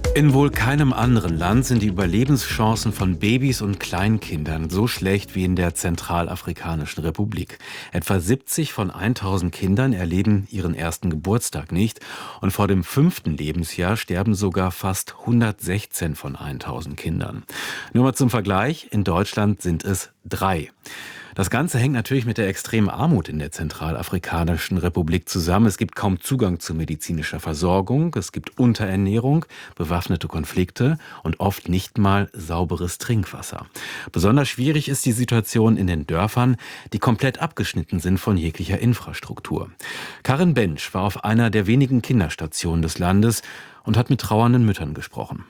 In wohl keinem anderen Land sind die Überlebenschancen von Babys und Kleinkindern so schlecht wie in der Zentralafrikanischen Republik. Etwa 70 von 1000 Kindern erleben ihren ersten Geburtstag nicht und vor dem 5. Lebensjahr sterben sogar fast 116 von 1000 Kindern. Nur mal zum Vergleich, in Deutschland sind es 3. Das Ganze hängt natürlich mit der extremen Armut in der Zentralafrikanischen Republik zusammen. Es gibt kaum Zugang zu medizinischer Versorgung, es gibt Unterernährung, bewaffnete Konflikte und oft nicht mal sauberes Trinkwasser. Besonders schwierig ist die Situation in den Dörfern, die komplett abgeschnitten sind von jeglicher Infrastruktur. Karin Bench war auf einer der wenigen Kinderstationen des Landes und hat mit trauernden Müttern gesprochen.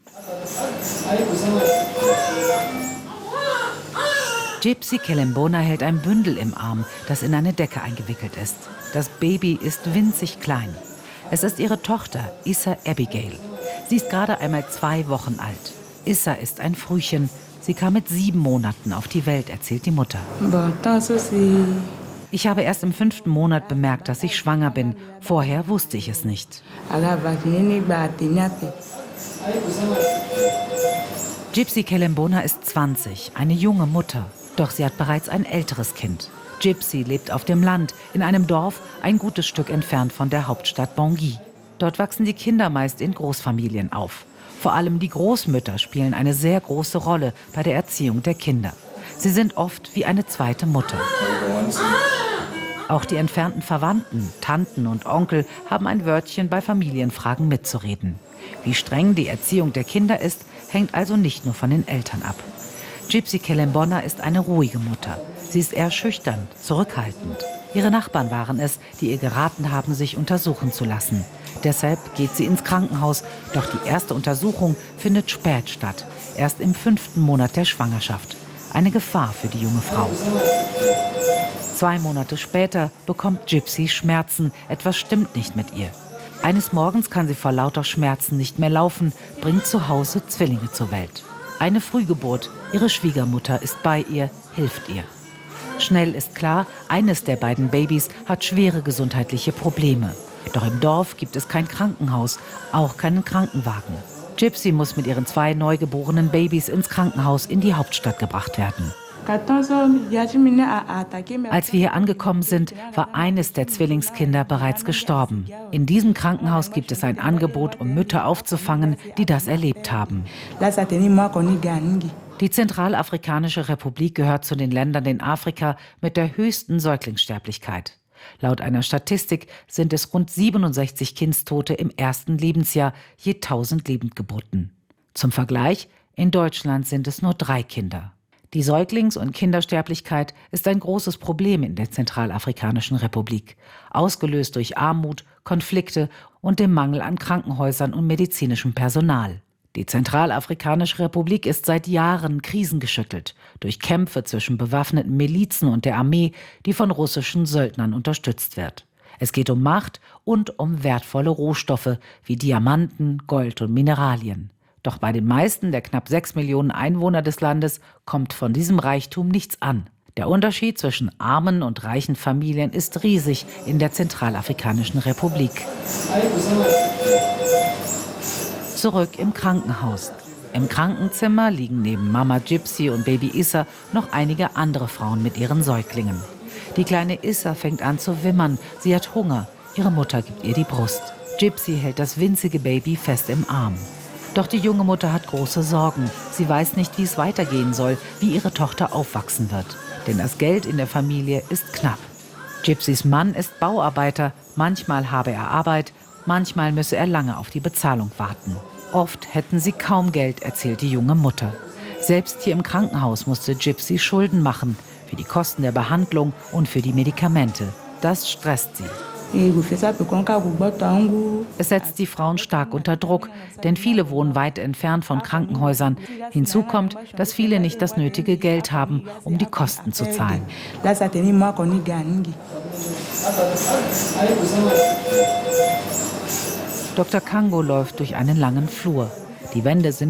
Gypsy Kelembona hält ein Bündel im Arm, das in eine Decke eingewickelt ist. Das Baby ist winzig klein. Es ist ihre Tochter, Issa Abigail. Sie ist gerade einmal 2 Wochen alt. Issa ist ein Frühchen. Sie kam mit 7 Monaten auf die Welt, erzählt die Mutter. Ich habe erst im 5. Monat bemerkt, dass ich schwanger bin. Vorher wusste ich es nicht. Gypsy Kelembona ist 20, eine junge Mutter. Doch sie hat bereits ein älteres Kind. Gypsy lebt auf dem Land, in einem Dorf, ein gutes Stück entfernt von der Hauptstadt Bangui. Dort wachsen die Kinder meist in Großfamilien auf. Vor allem die Großmütter spielen eine sehr große Rolle bei der Erziehung der Kinder. Sie sind oft wie eine zweite Mutter. Auch die entfernten Verwandten, Tanten und Onkel haben ein Wörtchen bei Familienfragen mitzureden. Wie streng die Erziehung der Kinder ist, hängt also nicht nur von den Eltern ab. Gypsy Kelembona ist eine ruhige Mutter. Sie ist eher schüchtern, zurückhaltend. Ihre Nachbarn waren es, die ihr geraten haben, sich untersuchen zu lassen. Deshalb geht sie ins Krankenhaus. Doch die erste Untersuchung findet spät statt, erst im 5. Monat der Schwangerschaft. Eine Gefahr für die junge Frau. 2 Monate später bekommt Gypsy Schmerzen. Etwas stimmt nicht mit ihr. Eines Morgens kann sie vor lauter Schmerzen nicht mehr laufen, bringt zu Hause Zwillinge zur Welt. Eine Frühgeburt, ihre Schwiegermutter ist bei ihr, hilft ihr. Schnell ist klar, eines der beiden Babys hat schwere gesundheitliche Probleme. Doch im Dorf gibt es kein Krankenhaus, auch keinen Krankenwagen. Gypsy muss mit ihren 2 neugeborenen Babys ins Krankenhaus in die Hauptstadt gebracht werden. Als wir hier angekommen sind, war eines der Zwillingskinder bereits gestorben. In diesem Krankenhaus gibt es ein Angebot, um Mütter aufzufangen, die das erlebt haben. Die Zentralafrikanische Republik gehört zu den Ländern in Afrika mit der höchsten Säuglingssterblichkeit. Laut einer Statistik sind es rund 67 Kindstote im 1. Lebensjahr je 1000 Lebendgeburten. Zum Vergleich, in Deutschland sind es nur 3 Kinder. Die Säuglings- und Kindersterblichkeit ist ein großes Problem in der Zentralafrikanischen Republik, ausgelöst durch Armut, Konflikte und dem Mangel an Krankenhäusern und medizinischem Personal. Die Zentralafrikanische Republik ist seit Jahren krisengeschüttelt durch Kämpfe zwischen bewaffneten Milizen und der Armee, die von russischen Söldnern unterstützt wird. Es geht um Macht und um wertvolle Rohstoffe wie Diamanten, Gold und Mineralien. Doch bei den meisten der knapp 6 Millionen Einwohner des Landes kommt von diesem Reichtum nichts an. Der Unterschied zwischen armen und reichen Familien ist riesig in der Zentralafrikanischen Republik. Zurück im Krankenhaus. Im Krankenzimmer liegen neben Mama Gypsy und Baby Issa noch einige andere Frauen mit ihren Säuglingen. Die kleine Issa fängt an zu wimmern. Sie hat Hunger. Ihre Mutter gibt ihr die Brust. Gypsy hält das winzige Baby fest im Arm. Doch die junge Mutter hat große Sorgen. Sie weiß nicht, wie es weitergehen soll, wie ihre Tochter aufwachsen wird. Denn das Geld in der Familie ist knapp. Gypsys Mann ist Bauarbeiter. Manchmal habe er Arbeit, manchmal müsse er lange auf die Bezahlung warten. Oft hätten sie kaum Geld, erzählt die junge Mutter. Selbst hier im Krankenhaus musste Gypsy Schulden machen. Für die Kosten der Behandlung und für die Medikamente. Das stresst sie. Es setzt die Frauen stark unter Druck, denn viele wohnen weit entfernt von Krankenhäusern. Hinzu kommt, dass viele nicht das nötige Geld haben, um die Kosten zu zahlen. Dr. Kango läuft durch einen langen Flur. Die Wände sind